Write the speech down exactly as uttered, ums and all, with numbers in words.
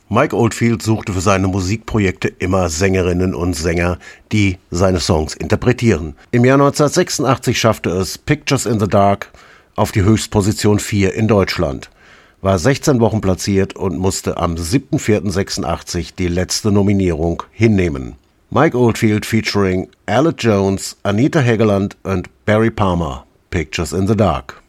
Mike Oldfield suchte für seine Musikprojekte immer Sängerinnen und Sänger, die seine Songs interpretieren. Im Jahr neunzehnhundertsechsundachtzig schaffte es Pictures in the Dark auf die Höchstposition vier in Deutschland, war sechzehn Wochen platziert und musste am siebten vierten sechsundachtzig die letzte Nominierung hinnehmen. Mike Oldfield featuring Aled Jones, Anita Hegeland und Barry Palmer, Pictures in the Dark.